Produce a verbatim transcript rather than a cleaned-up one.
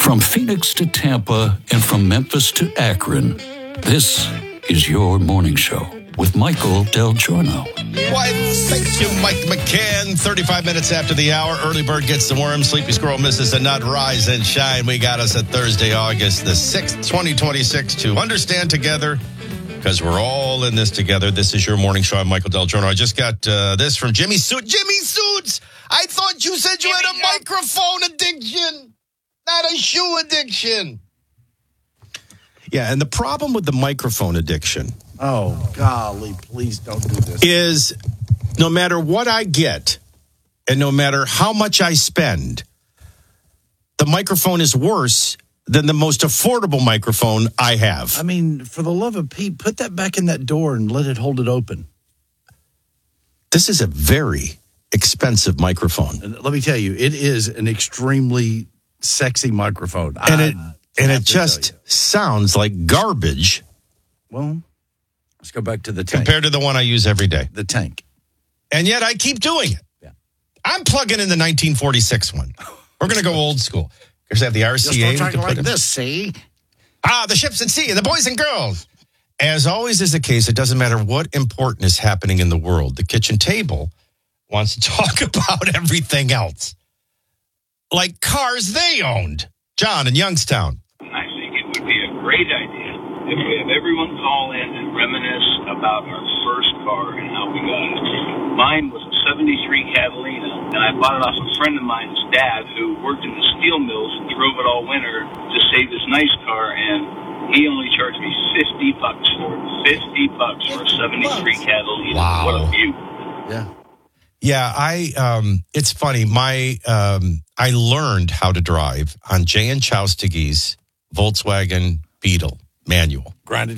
From Phoenix to Tampa and from Memphis to Akron, this is your morning show with Michael Del Giorno. Why, thank you, Mike McCann. thirty-five minutes after the hour, early bird gets the worm, sleepy squirrel misses the nut, rise and shine. We got us at Thursday, August the sixth, twenty twenty-six to understand together because we're all in this together. This is your morning show. I'm Michael Del Giorno. I just got uh, this from Jimmy Suits. Jimmy Suits! I thought you said you had a microphone addiction, not a shoe addiction. Yeah, and the problem with the microphone addiction... Oh, golly, please don't do this. ...is no matter what I get and no matter how much I spend, the microphone is worse than the most affordable microphone I have. I mean, for the love of Pete, put that back in that door and let it hold it open. This is a very expensive microphone. And let me tell you, it is an extremely sexy microphone. And I it and it just sounds like garbage. Well, let's go back to the tank. Compared to the one I use every day. The tank. And yet I keep doing it. Yeah. I'm plugging in the nineteen forty-six one. We're going to go old school. Because they have the R C A. Just don't talk like this, see? Ah, the ships at sea, the boys and girls. As always is the case, it doesn't matter what important is happening in the world. The kitchen table wants to talk about everything else. Like cars they owned. John in Youngstown. I think it would be a great idea if we have everyone call in and reminisce about our first car and how we got it. Mine was a seventy-three Catalina, and I bought it off a friend of mine's dad who worked in the steel mills and drove it all winter to save his nice car, and he only charged me fifty bucks for it. fifty bucks for a seventy-three Catalina. Wow. What a view. Yeah. Yeah, I. Um, it's funny. My um, I learned how to drive on Jay and Chowstiggy's Volkswagen Beetle manual. Grinded